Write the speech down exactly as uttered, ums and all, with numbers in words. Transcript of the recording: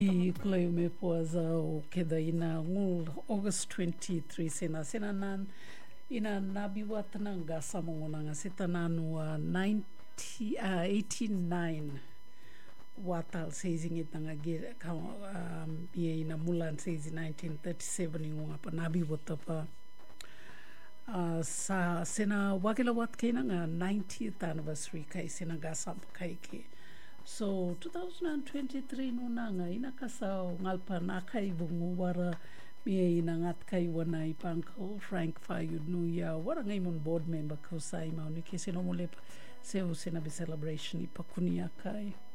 I kulai me poaza o keda ina ngul August twenty-three sena sena nan ina nabi watana nga samongona seta nanu uh, ninety uh, eighty-nine watal seizing it nga ge ka um, ina mulan seizi nineteen thirty-seven ngunga pa nabi watapa uh, sa sena wakila wat kena nga ninetieth anniversary kai sena ga sam kai ke. So twenty twenty-three no nanga ina kasau ngalpa nakai bungu wara mie ina ngat kai wana i Uncle Frank Fayud no ya wara ngai mon board member ko sai mau ni kese no mole se o sena be celebration i pakunia kai.